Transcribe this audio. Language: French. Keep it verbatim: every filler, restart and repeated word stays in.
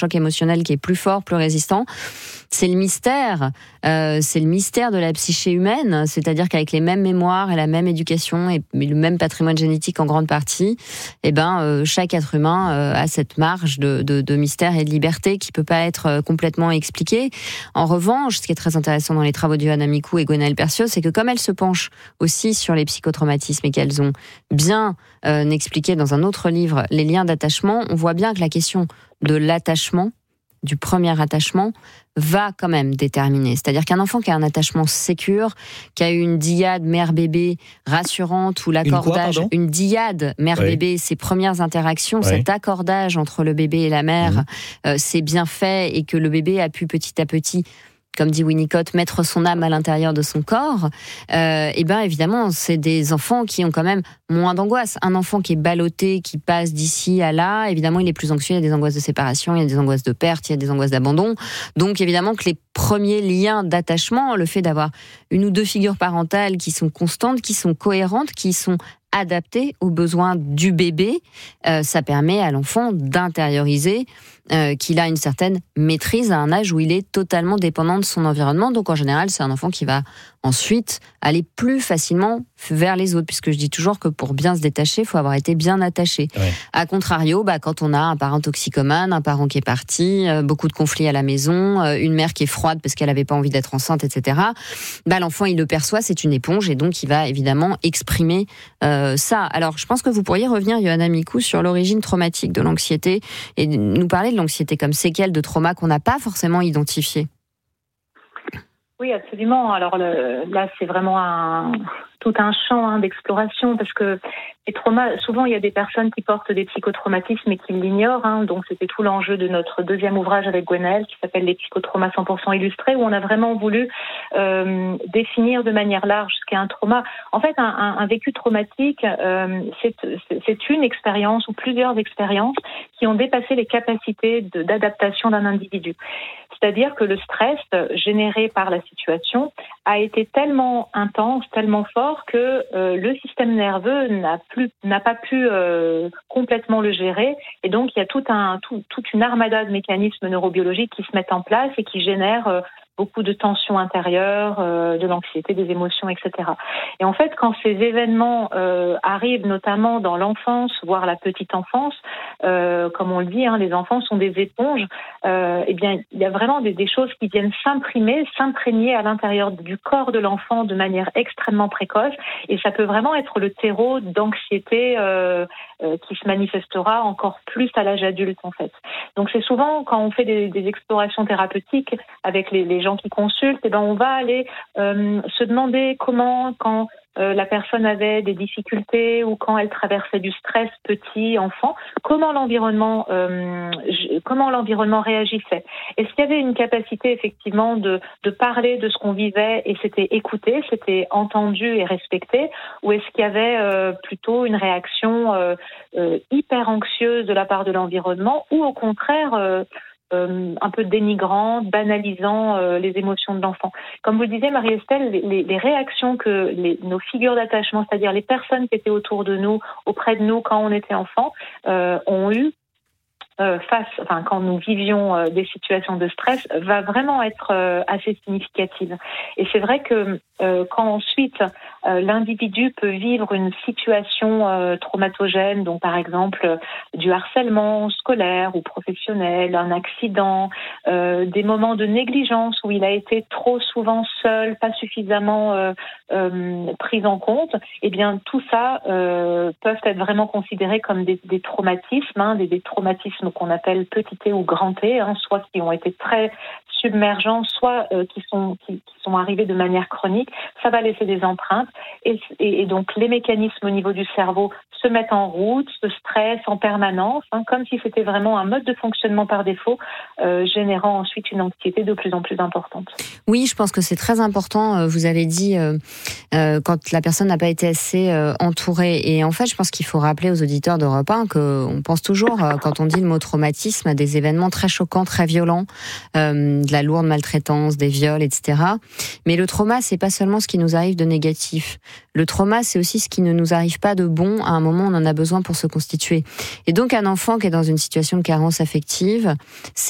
choc émotionnel qui est plus fort, plus résistant. C'est le mystère, euh, c'est le mystère de la psyché humaine, c'est-à-dire qu'avec les mêmes mémoires et la même éducation et le même patrimoine génétique en grande partie, eh ben euh, chaque être humain euh, a cette marge de, de, de mystère et de liberté qui peut pas être euh, complètement expliquée. En revanche, ce qui est très intéressant dans les travaux de Johanna Micoud et Gwenaëlle Perciot, c'est que comme elles se penchent aussi sur les psychotraumatismes et qu'elles ont bien euh, expliqué dans un autre livre les liens d'attachement, on voit bien que la question de l'attachement, du premier attachement, va quand même déterminer. C'est-à-dire qu'un enfant qui a un attachement sécure, qui a eu une dyade mère-bébé rassurante, ou l'accordage, une, quoi, une dyade mère-bébé, oui. Ses premières interactions, oui. Cet accordage entre le bébé et la mère, mmh. euh, c'est bien fait et que le bébé a pu petit à petit, comme dit Winnicott, mettre son âme à l'intérieur de son corps, euh, et ben évidemment, c'est des enfants qui ont quand même moins d'angoisse. Un enfant qui est ballotté, qui passe d'ici à là, évidemment, il est plus anxieux, il y a des angoisses de séparation, il y a des angoisses de perte, il y a des angoisses d'abandon. Donc évidemment que les premiers liens d'attachement, le fait d'avoir une ou deux figures parentales qui sont constantes, qui sont cohérentes, qui sont adaptées aux besoins du bébé, euh, ça permet à l'enfant d'intérioriser euh, qu'il a une certaine maîtrise à un âge où il est totalement dépendant de son environnement. Donc en général, c'est un enfant qui va ensuite aller plus facilement vers les autres, puisque je dis toujours que pour bien se détacher, il faut avoir été bien attaché. Ouais. A contrario, bah, quand on a un parent toxicomane, un parent qui est parti, euh, beaucoup de conflits à la maison, euh, une mère qui est froide parce qu'elle n'avait pas envie d'être enceinte, et cetera, bah, l'enfant, il le perçoit, c'est une éponge, et donc il va évidemment exprimer euh, ça. Alors, je pense que vous pourriez revenir, Johanna Micoud, sur l'origine traumatique de l'anxiété, et nous parler de l'anxiété comme séquelle de trauma qu'on n'a pas forcément identifié. Oui, absolument. Alors le, là, c'est vraiment un, tout un champ hein, d'exploration, parce que les traumas, souvent il y a des personnes qui portent des psychotraumatismes et qui l'ignorent. Hein, donc c'était tout l'enjeu de notre deuxième ouvrage avec Gwenaëlle qui s'appelle Les psychotraumas cent pour cent illustrés, où on a vraiment voulu euh, définir de manière large ce qu'est un trauma. En fait, un, un, un vécu traumatique, euh, c'est, c'est une expérience ou plusieurs expériences qui ont dépassé les capacités de, d'adaptation d'un individu. C'est-à-dire que le stress généré par la situation a été tellement intense, tellement fort que euh, le système nerveux n'a plus, n'a pas pu euh, complètement le gérer, et donc il y a tout un, tout, toute une armada de mécanismes neurobiologiques qui se mettent en place et qui génèrent euh, beaucoup de tensions intérieures, euh, de l'anxiété, des émotions, et cetera. Et en fait, quand ces événements euh, arrivent, notamment dans l'enfance, voire la petite enfance, euh, comme on le dit, hein, les enfants sont des éponges. Euh, eh bien, il y a vraiment des, des choses qui viennent s'imprimer, s'imprégner à l'intérieur du corps de l'enfant de manière extrêmement précoce, et ça peut vraiment être le terreau d'anxiété euh, euh, qui se manifestera encore plus à l'âge adulte, en fait. Donc, c'est souvent quand on fait des, des explorations thérapeutiques avec les, les gens qui consultent, eh ben on va aller euh, se demander comment, quand euh, la personne avait des difficultés ou quand elle traversait du stress petit, enfant, comment l'environnement, euh, comment l'environnement réagissait. Est-ce qu'il y avait une capacité effectivement de, de parler de ce qu'on vivait et c'était écouté, c'était entendu et respecté, ou est-ce qu'il y avait euh, plutôt une réaction euh, euh, hyper anxieuse de la part de l'environnement, ou au contraire euh, Euh, un peu dénigrant, banalisant euh, les émotions de l'enfant. Comme vous le disiez, Marie-Estelle, les, les réactions que les, nos figures d'attachement, c'est-à-dire les personnes qui étaient autour de nous, auprès de nous quand on était enfant, euh, ont eu Euh, face, enfin, quand nous vivions euh, des situations de stress, va vraiment être euh, assez significative. Et c'est vrai que euh, quand ensuite euh, l'individu peut vivre une situation euh, traumatogène, donc par exemple euh, du harcèlement scolaire ou professionnel, un accident, euh, des moments de négligence où il a été trop souvent seul, pas suffisamment euh, euh, pris en compte, eh bien tout ça euh, peuvent être vraiment considérés comme des, des traumatismes, hein, des, des traumatismes qu'on appelle petit T ou grand T, hein, soit qui ont été très submergents, soit euh, qui sont qui, qui sont arrivés de manière chronique. Ça va laisser des empreintes, et, et, et donc les mécanismes au niveau du cerveau se mettent en route, se stressent en permanence, hein, comme si c'était vraiment un mode de fonctionnement par défaut, euh, générant ensuite une anxiété de plus en plus importante. Oui, je pense que c'est très important. Vous avez dit euh, euh, quand la personne n'a pas été assez euh, entourée, et en fait, je pense qu'il faut rappeler aux auditeurs d'Europe un qu'on pense toujours euh, quand on dit le mot traumatisme à des événements très choquants, très violents, euh, de la lourde maltraitance, des viols, et cetera. Mais le trauma, c'est pas seulement ce qui nous arrive de négatif. Le trauma, c'est aussi ce qui ne nous arrive pas de bon à un moment où on en a besoin pour se constituer. Et donc, un enfant qui est dans une situation de carence affective, c'est